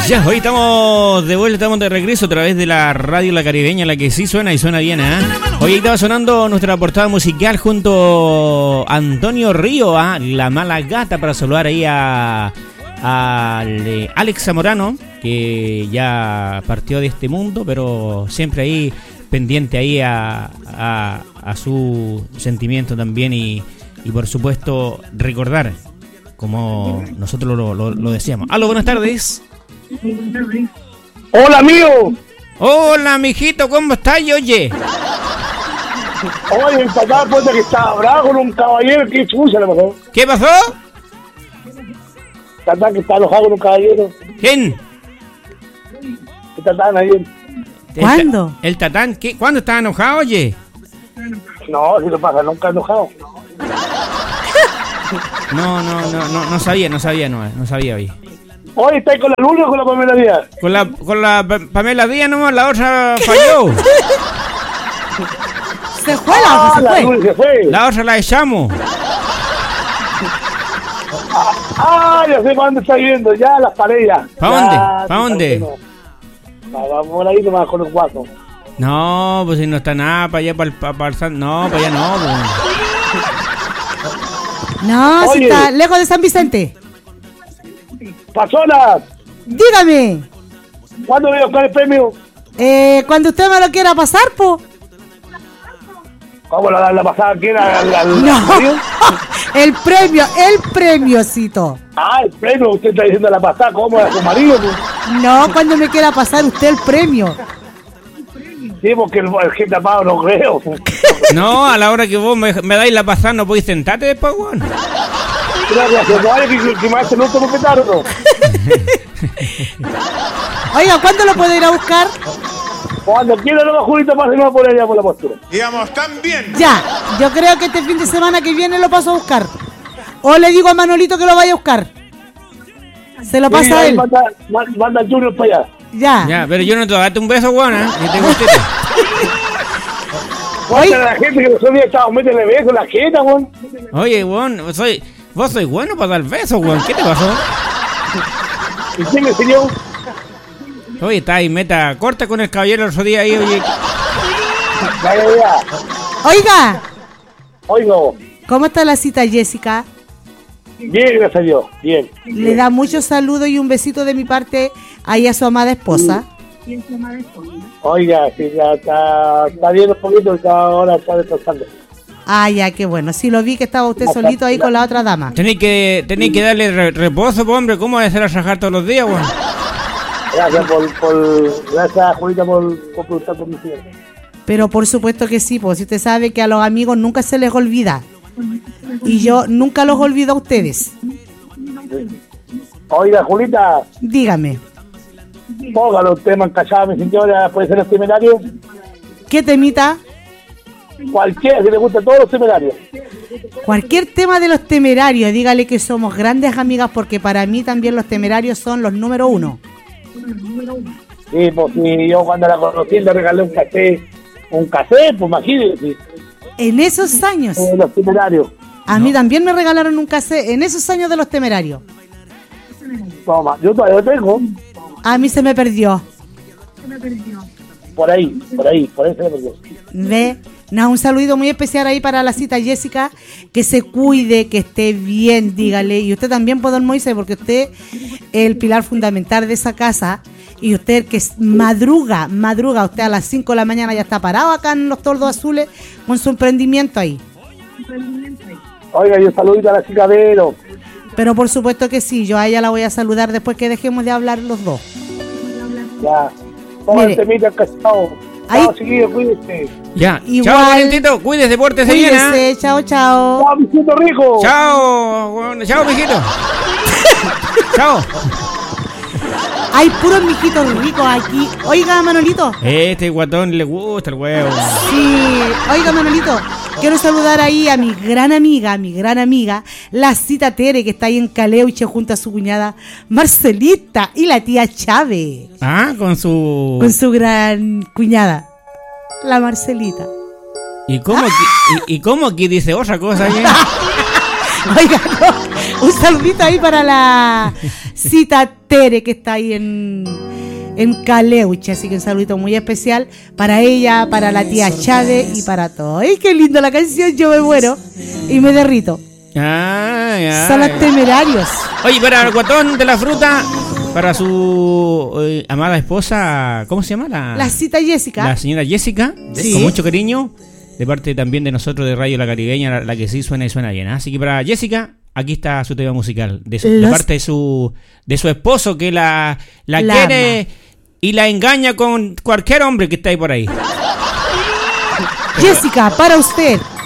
Ya, hoy estamos de vuelta, estamos de regreso a través de la radio La Caribeña, la que sí suena y suena bien, ¿eh? Hoy estaba sonando nuestra portada musical junto a Antonio Río, La Mala Gata, para saludar ahí a Alex Zamorano, que ya partió de este mundo, pero siempre ahí pendiente ahí a su sentimiento también y por supuesto recordar como nosotros lo decíamos. Aló, buenas tardes. Hola, amigo. Hola, mijito, ¿cómo estás? Oye, el papá cuenta que estaba bravo con un caballero. ¿Qué chucha le pasó? ¿qué pasó? Tatán que está enojado con un caballero. ¿Quién? ¿Qué Tatán ayer? ¿Cuándo? ¿El Tatán? ¿Qué? ¿Cuándo estaba enojado, oye? No, si lo pasa, nunca enojado. No sabía, oye. Oye, ¿estáis con la Luna o con la Pamela Díaz? Con la Pamela Díaz nomás, la otra falló. Se fue, la otra se fue. Se fue. La otra la echamos. Ya sé para dónde está yendo, ya las parejas. ¿Para dónde? Vamos ahí nomás con los guasos. No, pues si no está nada para allá, para el no, para allá no. Pues. No, Oye, si está lejos de San Vicente. Pasola, Dígame, ¿cuándo voy a buscar el premio? cuando usted me lo quiera pasar, po. ¿Cómo la pasada que era? No, el premiocito. El premio, usted está diciendo la pasada, ¿cómo era su marido? Pues? No, cuando me quiera pasar usted el premio. Sí, porque el gente tapado no creo. No, a la hora que vos me dais la pasada no podéis sentarte después, weón. Gracias, que me hace el último petardo. Oiga, ¿cuándo lo puedo ir a buscar? Cuando quiera, no, Julita, pásenme por allá por la postura. Digamos, también. Ya, yo creo que este fin de semana que viene lo paso a buscar. O le digo a Manolito que lo vaya a buscar. Se lo pasa a él. Manda al Junior para allá. Ya, pero yo no te date un beso, weón, Ni te gustete. Cuéntale a la gente que nosotros estábamos métele besos a la gente, weón. Oye, weón, vos sois bueno para dar besos, weón. ¿Qué te pasó? ¿Y quién me enseñó? Oye, está ahí, meta corta con el caballero el otro día ahí, oye. Oiga, Oigo. ¿cómo está la cita, Jessica? Bien, gracias a Dios. Bien. Le da muchos saludos y un besito de mi parte ahí a su amada esposa. Oiga, sí, ya está bien un poquito, ya ahora está descansando. Ya, qué bueno. Sí, lo vi que estaba usted solito ahí con la otra dama. Tenéis que darle reposo, po, hombre. ¿Cómo va a hacer a rajar todos los días, weón? Gracias, Julita, por preguntar por mi señor. Pero por supuesto que sí, pues si usted sabe que a los amigos nunca se les olvida. Y yo nunca los olvido a ustedes. Oiga, Julita. Dígame. Póngalo un tema encachado, mi señora, puede ser el temerario. ¿Qué temita? Cualquiera, si le gustan todos los temerarios. Cualquier tema de los temerarios, dígale que somos grandes amigas porque para mí también los temerarios son los número uno. Sí, pues si yo cuando la conocí le regalé un cassette, pues imagínese. En esos años. Los temerarios. A mí también me regalaron un cassette en esos años de los temerarios. Toma, yo todavía lo tengo. A mí se me perdió. Por ahí se me perdió. Ve, un saludo muy especial ahí para la cita Jessica, que se cuide, que esté bien, dígale, y usted también, don Moisés, porque usted es el pilar fundamental de esa casa, y usted que madruga, usted a las 5 de la mañana ya está parado acá en los Tordos Azules con su emprendimiento ahí. Oiga, yo saludito a la chica Vero. Pero por supuesto que sí, yo a ella la voy a saludar después que dejemos de hablar los dos. Ya, póngale temita cachado. Chao, chiquillos, cuídense. Ya, igual, chao, Valentito, cuídese, pórtese bien, ¿eh? Chao. Chao, mijito rico. Chao, mijito. Chao. Hay puros mijitos ricos aquí. Oiga, Manolito. Este guatón le gusta el huevo. Sí, oiga, Manolito. Quiero saludar ahí a mi gran amiga, la cita Tere, que está ahí en Caleuche junto a su cuñada Marcelita y la tía Chávez. Con su gran cuñada, la Marcelita. ¿Y cómo aquí dice otra cosa ahí? Oiga, Un saludito ahí para la cita Tere que está ahí en Caleuche, así que un saludito muy especial para ella, para la tía Chade y para todo. ¡Ay, qué lindo la canción! Yo me muero y me derrito. Son los Temerarios. Oye, para el guatón de la fruta, para su amada esposa, ¿cómo se llama? La cita Jessica. La señora Jessica, sí. Con mucho cariño, de parte también de nosotros de Radio La Caribeña, la que sí suena y suena bien. Así que para Jessica, aquí está su tema musical, de parte de su esposo que la quiere ama. Y la engaña con cualquier hombre que está ahí por ahí. Jessica, para usted.